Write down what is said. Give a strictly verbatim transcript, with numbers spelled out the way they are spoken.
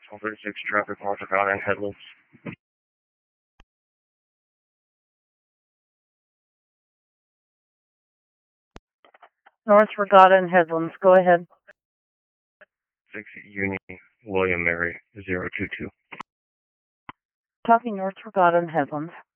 one thirty-six traffic, North Regatta and Headlands. North Regatta and Headlands, go ahead. six Uni, William Mary, zero two two. Copy North Regatta and Headlands.